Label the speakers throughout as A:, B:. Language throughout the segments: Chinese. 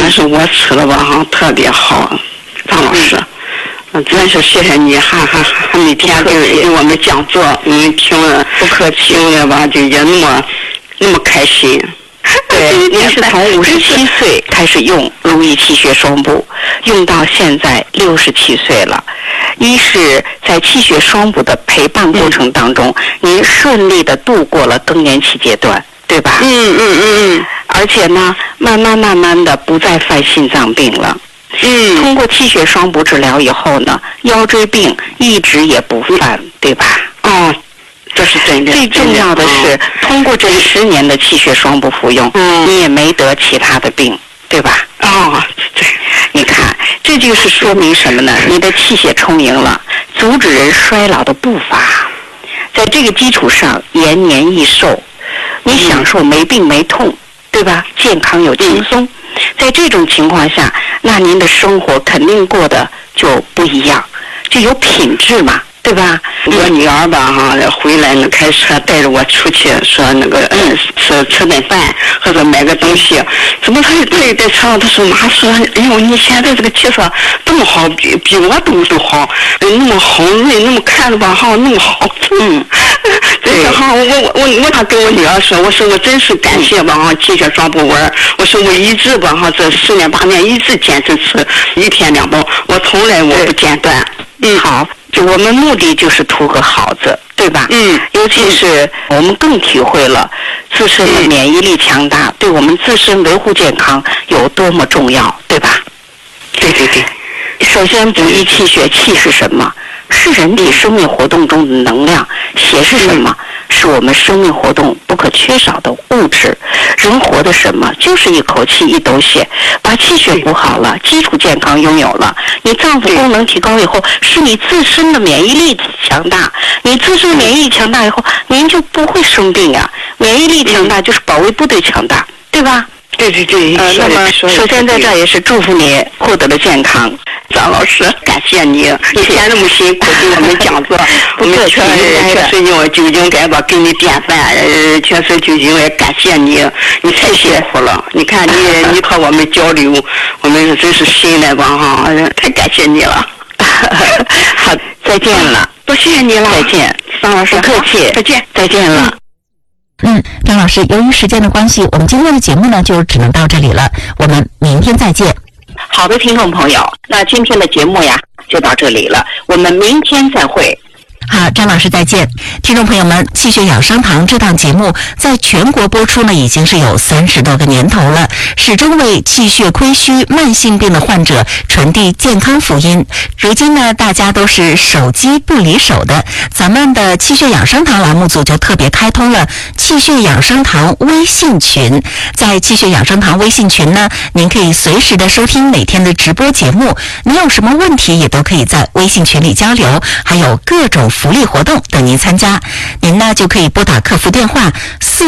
A: 但是我吃了吧哈特别好，张老师。真是谢谢你，还每天给我们讲座，听了不客气，听了吧就也那么开心。
B: 对，您是从57岁开始用如意气血双补，用到现在67岁了。一是在气血双补的陪伴过程当中，您顺利的度过了更年期阶段，对吧？而且呢，慢慢的不再犯心脏病了。通过气血双补治疗以后呢，腰椎病一直也不犯，对吧？
A: 这是真的。
B: 最重要的是，通过这10年的气血双补服用，你也没得其他的病，对吧？
A: 对。
B: 你看，这就是说明什么呢？你的气血充盈了，阻止人衰老的步伐。在这个基础上，延年益寿，你享受没病没痛，对吧？健康又轻松。在这种情况下，那您的生活肯定过得就不一样，就有品质嘛，对吧？
A: 我女儿吧回来呢，开车带着我出去，说那个吃顿饭或者买个东西，怎么她在车上，她说妈说，哎呦你现在这个气色这么好，比我都好，那么红润，那么看着吧那么好。这个我还跟我女儿说，我说我真是感谢吧气血双补丸，我说我一直吧这10年8年一直坚持吃1天2包，我从来我不间断。
B: 好，就我们目的就是图个好字，对吧？尤其是我们更体会了自身的免疫力强大，对我们自身维护健康有多么重要，对吧？
A: 对。
B: 首先，补益气血，气是什么？是人体生命活动中的能量。血是什么？是我们生命活动不可缺少的物质。人活的什么？就是一口气一斗血。把气血补好了，基础健康拥有了，你脏腑功能提高以后，是你自身的免疫力强大。你自身免疫力强大以后，您就不会生病呀。免疫力强大就是保卫部队强大，对吧？
A: 对。
B: 那么首先在这儿也是祝福你获得了健康。
A: 张老师，感谢你，你天那么辛苦给我们讲座，我们确实就应该吧给你点赞，确实就应该感谢你，你太辛苦了。你看你和我们交流，我们真是心来吧太感谢你了。
B: 好，再见了，
A: 多谢谢你了，
B: 再见，
A: 张老师，
B: 不客气，再见了。
C: 张老师，由于时间的关系，我们今天的节目呢就只能到这里了，我们明天再见。
B: 好的，听众朋友，那今天的节目呀就到这里了，我们明天再会。
C: 好，张老师再见。听众朋友们，气血养生堂这档节目在全国播出呢，已经是有30多个年头了，始终为气血亏虚、慢性病的患者传递健康福音。如今呢，大家都是手机不离手的，咱们的气血养生堂栏目组就特别开通了气血养生堂微信群。在气血养生堂微信群呢，您可以随时的收听每天的直播节目，您有什么问题也都可以在微信群里交流，还有各种福利活动等您参加。您呢就可以拨打客服电话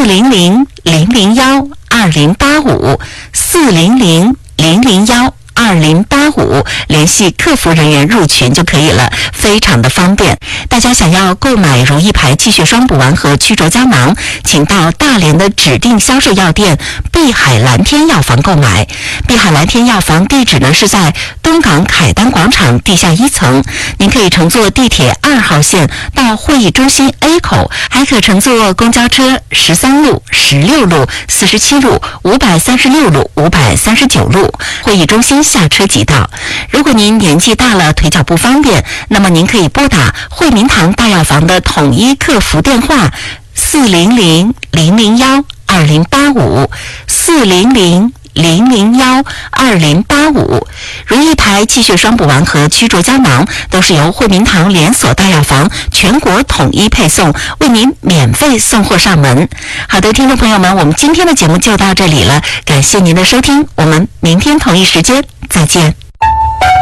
C: 400-001-2085，400-001-2085，联系客服人员入群就可以了，非常的方便。大家想要购买如意牌气血双补丸和曲轴胶囊，请到大连的指定销售药店碧海蓝天药房购买。碧海蓝天药房地址呢是在东港凯丹广场地下1层，您可以乘坐地铁2号线到会议中心 A 口，还可乘坐公交车13路、16路、47路、536路、539路，会议中心下车即到。如果您年纪大了，腿脚不方便，那么您可以拨打惠民堂大药房的统一客服电话400-001-2085，400-001-2085。如意牌气血双补丸和曲轴胶囊都是由惠民堂连锁大药房全国统一配送，为您免费送货上门。好的，听众朋友们，我们今天的节目就到这里了，感谢您的收听，我们明天同一时间再见。